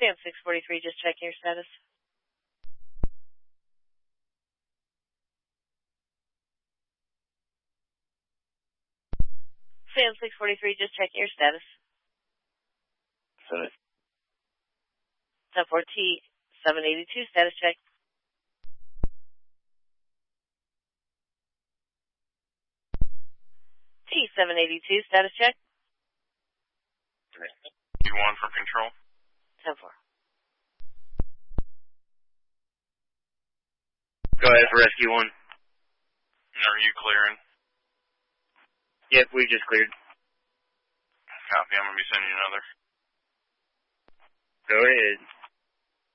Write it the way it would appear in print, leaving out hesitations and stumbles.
Sam 643, just checking your status. Sam 643, just checking your status. 10-4T 782, status check. T782, status check. You1 for control. 10-4. Go ahead for rescue 1. Are you clearing? Yep, we just cleared. Copy, I'm going to be sending you another. Go ahead.